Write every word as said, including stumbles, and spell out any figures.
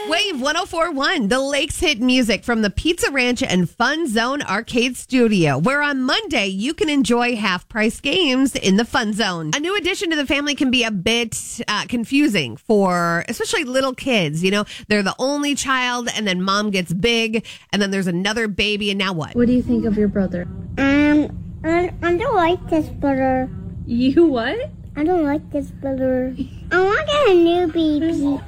Wave one oh four point one, the Lakes hit music from the Pizza Ranch and Fun Zone Arcade Studio, where on Monday you can enjoy half-price games in the Fun Zone. A new addition to the family can be a bit uh, confusing for especially little kids. You know, they're the only child, and then mom gets big, and then there's another baby, and now what? What do you think of your brother? Um, I, I don't like this brother. You what? I don't like this brother. I want to get a new baby.